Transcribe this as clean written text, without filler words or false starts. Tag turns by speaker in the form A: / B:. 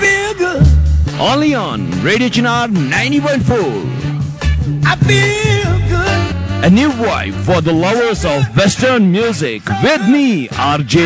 A: feel good.
B: Only on Radio Chinar 90.4.
A: I feel good.
B: A new vibe for the lovers of Western music with me, RJ